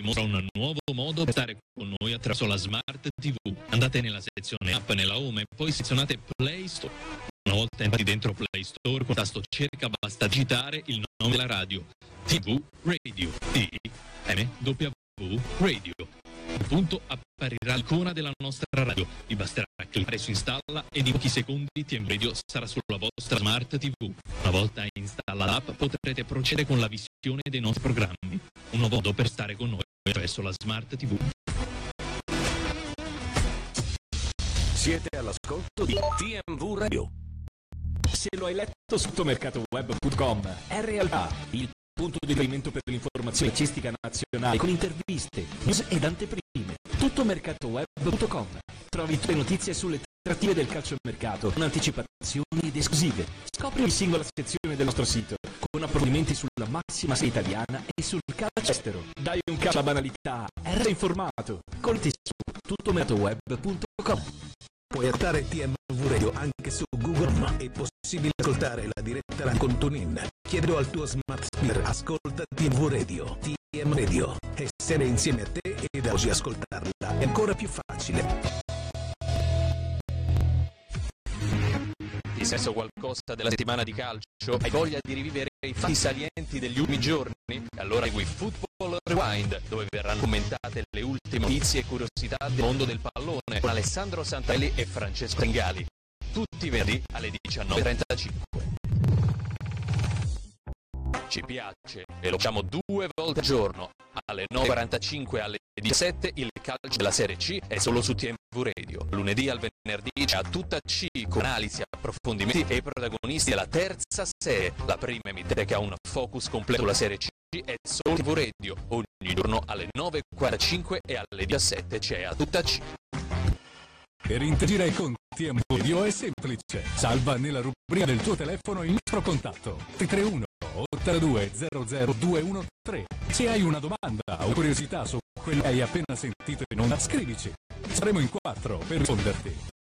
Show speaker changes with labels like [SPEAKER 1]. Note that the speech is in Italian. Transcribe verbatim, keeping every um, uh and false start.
[SPEAKER 1] mostra un nuovo modo per stare con noi attraverso la Smart tivù. Andate nella sezione app nella home e poi selezionate Play Store. Una volta entrati dentro Play Store, con il tasto cerca basta digitare il nome della radio. tivù Radio. T M W Radio. A punto apparirà l'icona della nostra radio. Vi basterà cliccare su installa e in pochi secondi T M Radio sarà sulla vostra Smart tivù. Una volta installata l'app potrete procedere con la visione dei nostri programmi. Un nuovo modo per stare con noi attraverso la Smart tivù.
[SPEAKER 2] Siete all'ascolto di T M V Radio. Se lo hai letto su tuttomercatoweb punto com, è realtà il punto di riferimento per l'informazione calcistica nazionale con interviste, news ed anteprime. tuttomercatoweb punto com. Trovi tutte le notizie sulle trattative del calciomercato con anticipazioni ed esclusive. Scopri ogni singola sezione del nostro sito con approfondimenti sulla massima serie italiana e sul calcio estero. Dai un calcio alla banalità e resta informato. Colti su tuttomercatoweb punto com.
[SPEAKER 3] Puoi ascoltare T M V Radio anche su Google, ma è possibile ascoltare la diretta con TuneIn. Chiedo al tuo smart speaker, ascolta T M V Radio, T M Radio, e essere insieme a te ed oggi ascoltarla è ancora più facile.
[SPEAKER 4] Ti sei perso qualcosa della settimana di calcio? Hai voglia di rivivere i fatti salienti degli ultimi giorni? Allora segui Football Rewind, dove verranno commentate le ultime notizie e curiosità del mondo del pallone con Alessandro Santarelli e Francesco Tengali. Tutti i venerdì alle diciannove e trentacinque. Ci piace e lo facciamo due volte al giorno, alle nove e quarantacinque e alle diciassette. Il calcio della Serie C è solo su T M V Radio. Lunedì al venerdì c'è a tutta C con analisi, approfondimenti e i protagonisti della terza serie. La prima emittente che ha un focus completo sulla Serie C è solo T M V Radio. Ogni giorno alle nove e quarantacinque e alle diciassette c'è a tutta C.
[SPEAKER 5] Per interagire con T M V Radio è semplice. Salva nella rubrica del tuo telefono il nostro contatto tre tre uno ottantadue zero zero due uno tre. Se hai una domanda o curiosità su quello che hai appena sentito in onda, scrivici. Saremo in quattro per risponderti.